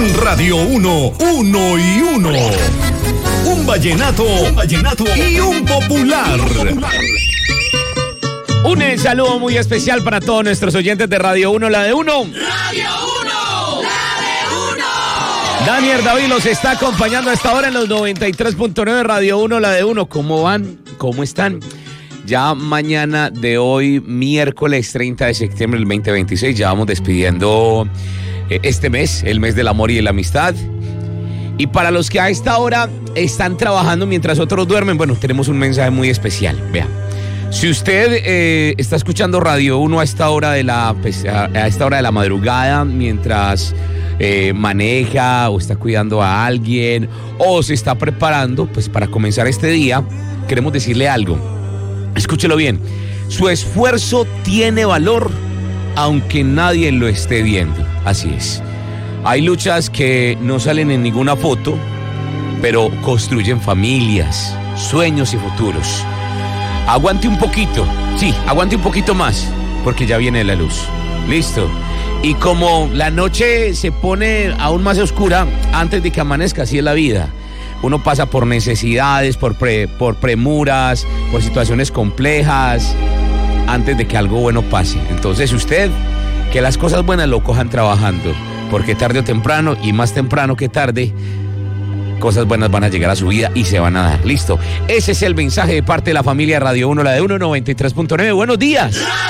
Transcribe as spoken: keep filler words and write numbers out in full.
Radio Uno, uno y uno. Un vallenato, un vallenato y un popular. Un saludo muy especial para todos nuestros oyentes de Radio Uno, la de Uno. Radio Uno, la de Uno. Daniel David los está acompañando a esta hora en los noventa y tres punto nueve Radio Uno, la de Uno. ¿Cómo van? ¿Cómo están? Ya mañana de hoy, miércoles treinta de septiembre del veinte veintiséis, ya vamos despidiendo eh, este mes, el mes del amor y de la amistad. Y para los que a esta hora están trabajando mientras otros duermen, bueno, tenemos un mensaje muy especial. Vea, si usted eh, está escuchando Radio Uno a esta hora de la, pues, a, a esta hora de la madrugada, mientras eh, maneja o está cuidando a alguien o se está preparando, pues para comenzar este día, queremos decirle algo. Escúchelo bien. Su esfuerzo tiene valor, aunque nadie lo esté viendo. Así es. Hay luchas que no salen en ninguna foto, pero construyen familias, sueños y futuros. Aguante un poquito, sí, aguante un poquito más, porque ya viene la luz. Listo. Y como la noche se pone aún más oscura antes de que amanezca, así es la vida. Uno pasa por necesidades, por, pre, por premuras, por situaciones complejas, antes de que algo bueno pase. Entonces usted, que las cosas buenas lo cojan trabajando, porque tarde o temprano, y más temprano que tarde, cosas buenas van a llegar a su vida y se van a dar. Listo. Ese es el mensaje de parte de la familia Radio Uno, la de Uno, noventa y tres punto nueve. Buenos días.